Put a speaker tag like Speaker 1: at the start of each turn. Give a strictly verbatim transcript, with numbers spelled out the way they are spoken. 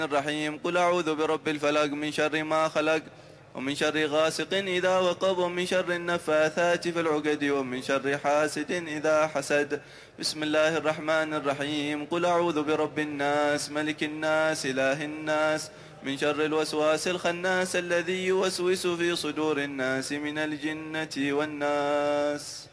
Speaker 1: الرحيم. قل أعوذ برب الفلق من شر ما خلق، ومن شر غاسق إذا وقب، ومن شر النفاثات في العقد، ومن شر حاسد إذا حسد. بسم الله الرحمن الرحيم. قل أعوذ برب الناس ملك الناس إله الناس من شر الوسواس الخناس الذي يوسوس في صدور الناس من الجنة والناس.